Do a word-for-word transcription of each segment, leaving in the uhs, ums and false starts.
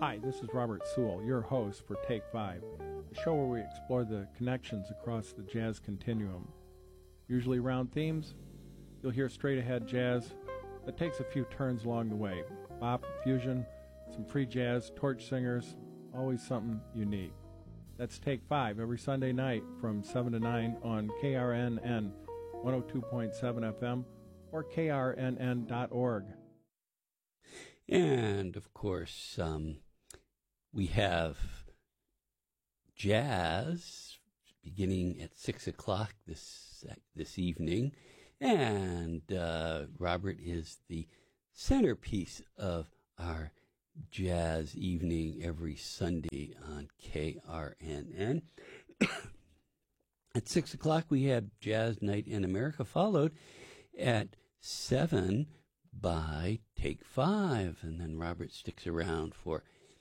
Hi, this is Robert Sewell, your host for Take Five, a show where we explore the connections across the jazz continuum. Usually around themes, you'll hear straight-ahead jazz that takes a few turns along the way. Bop, fusion, some free jazz, torch singers, always something unique. That's Take Five every Sunday night from seven to nine on K R N N one oh two point seven F M or K R N N dot org. And, of course, um, we have jazz beginning at six o'clock this this evening. And uh, Robert is the centerpiece of our jazz evening every Sunday on K R N N. At six o'clock, we have Jazz Night in America, followed at seven by Take Five. And then Robert sticks around for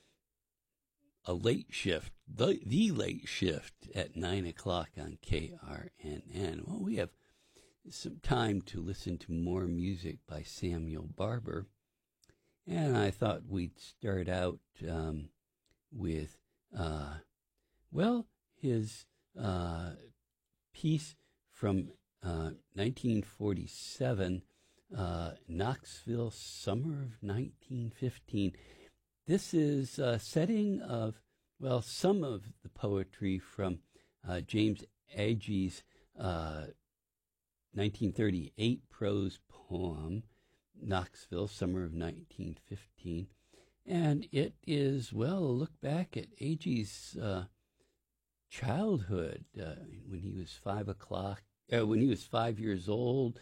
a late shift, the, the late shift at nine o'clock on K R N N. Well, we have some time to listen to more music by Samuel Barber. And I thought we'd start out um, with, uh, well, his uh, piece from uh, nineteen forty-seven, uh, Knoxville, Summer of nineteen fifteen. This is a setting of, well, some of the poetry from uh, James Agee's uh, nineteen thirty-eight prose poem, Knoxville, Summer of nineteen fifteen. And it is, well, a look back at Agee's uh, childhood uh, when he was five o'clock, uh, when he was five years old,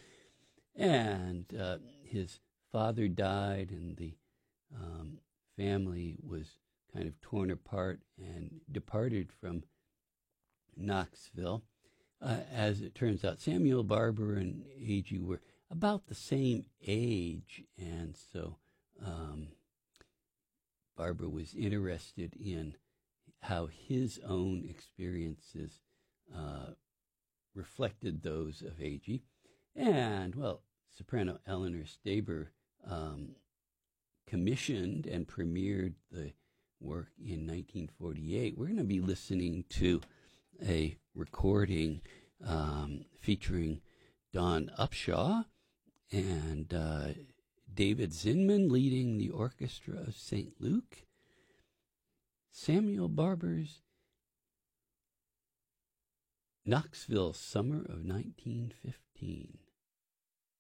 and uh, his father died, and the um, family was kind of torn apart and departed from Knoxville. Uh, as it turns out, Samuel Barber and Agee were about the same age, and so um, Barber was interested in how his own experiences uh, reflected those of Agee. And, well, soprano Eleanor Staber um, commissioned and premiered the work in nineteen forty-eight. We're going to be listening to a recording um, featuring Don Upshaw and uh, David Zinman leading the orchestra of Saint Luke. Samuel Barber's Knoxville, Summer of nineteen fifteen.